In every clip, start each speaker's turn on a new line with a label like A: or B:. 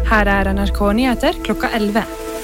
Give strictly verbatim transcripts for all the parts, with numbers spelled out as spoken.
A: Her er N R K Nyheter klokka elleve.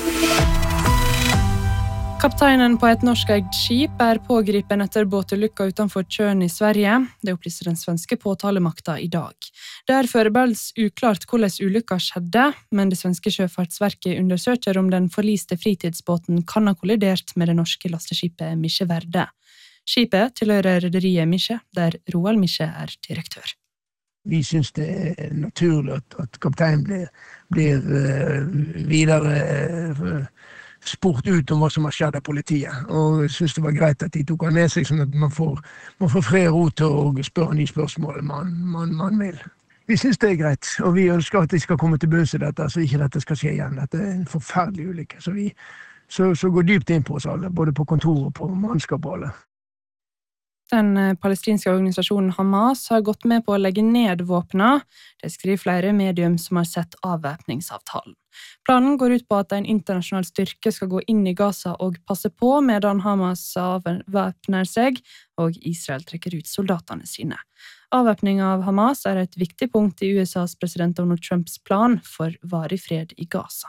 A: Kapteinen på et norskeid skip er pågripen etter båtulykka utenfor Tjørn i Sverige. Det opplyser den svenske påtalemakta i dag. Det er foreløpig uklart hvordan ulykka skjedde, men det svenske sjøfartsverket undersøker om den forliste fritidsbåten kan ha kollidert med det norske lasteskipet Misje Verde. Skipet tilhører rederiet Misje, der Roald Misje er direktør.
B: Vi synes det er naturlig at, at kapteinen blir, blir uh, videre uh, spurt ut om hva som har skjedd av politiet. Og jeg synes det var greit at de tok han med seg, sånn at man får, man får fred ro til å spørre de spørsmål man, man, man vil. Vi synes det er greit, og vi ønsker at de skal komme til bunns i dette, så ikke dette skal skje igjen. Dette er en forferdelig ulykke, så vi så, så går dypt inn på oss alle, både på kontor og på mannskap og alle.
A: Den palestinske organisasjonen Hamas har gått med på å legge ned våpna. Det skriver flere medium som har sett avvæpningsavtalen. Planen går ut på at en internasjonal styrke skal gå inn i Gaza og passe på medan Hamas avvæpner seg, og Israel trekker ut soldatene sine. Avvæpning av Hamas er et viktig punkt i U S A's president Donald Trumps plan for varig fred i Gaza.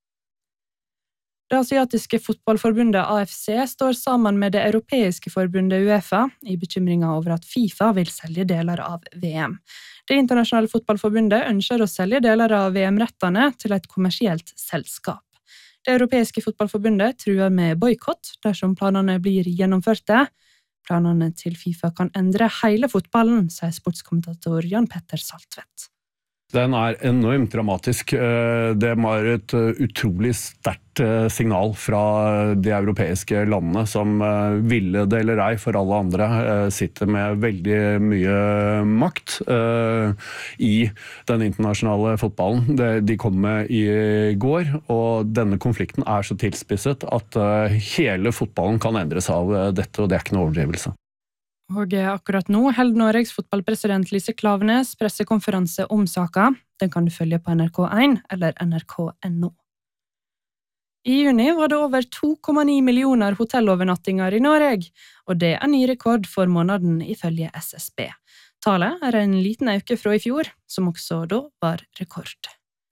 A: Det asiatiske fotballforbundet A F C står sammen med det europeiske forbundet UEFA i bekymringen over at FIFA vil selge deler av V M. Det internasjonale fotballforbundet ønsker å selge deler av V M-rettene til et kommersielt selskap. Det europeiske fotballforbundet truer med boykott dersom planene blir gjennomførte. Planene til FIFA kan endre hele fotballen, sier sportskommentator Jan Petter Saltvedt.
C: Den er enormt dramatisk. Det var et utrolig sterkt signal fra de europeiske landene som ville det eller ei for alle andre sitter med veldig mye makt i den internasjonale fotballen. De kom med i går, og denne konflikten er så tilspisset at hele fotballen kan endres av dette, og det er ikke noe overdrivelse.
A: Og akkurat nå held Norges fotballpresident Lise Klaveness pressekonferanse om saka. Den kan du følge på N R K one eller N R K punktum N O. I juni var det over to komma ni millioner hotellovernattinger i Norge, og det er ny rekord for måneden ifølge S S B. Tallet er en liten øke fra i fjor, som også da var rekord.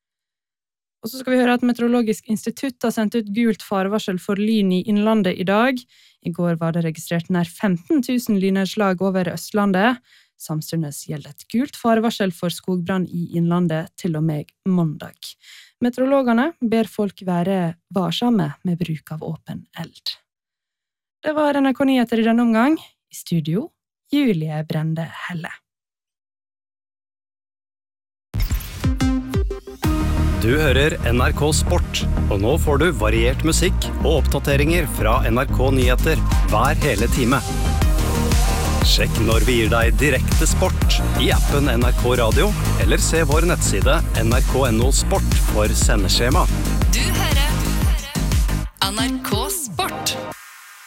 A: Og så skal vi høre at Meteorologisk institutt har sendt ut gult farevarsel for lyn i innlandet i dag. I går var det registrert nær femten tusen lynnedslag over Østlandet. Samtidig gjelder et gult farevarsel for skogbrann i innlandet til og med mandag. Meteorologene ber folk være varsomme med bruk av åpen eld. Det var N R K Nyheter i denne omgang. I studio, Julie Brende Helle.
D: Du hører N R K Sport, og nå får du variert musikk og oppdateringer fra N R K Nyheter hver hele time. Sjekk når vi gir deg direkte sport i appen N R K Radio, eller se vår nettside N R K punktum N O Sport for sendeskjema.
E: Du hører N R K